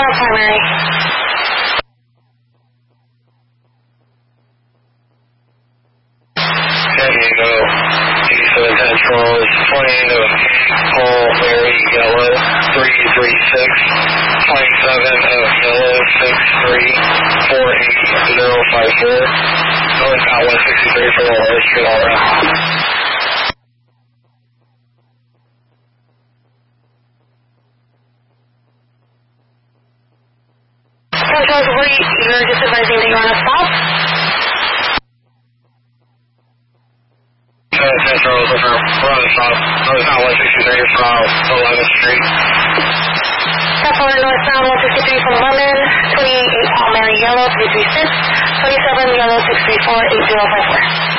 primary. San Diego, east of Central is plane of Paul Mary Yellow 336, 27 of Yellow 6348054, northbound 163 for the Lower Street all around. Central, you're just advising that you're on a stop? Central is over, we're on the stop, northbound 163 from 11th Street. Central, northbound 163 from London, 28 Paul Mary Yellow 336, 27 Yellow 6348054.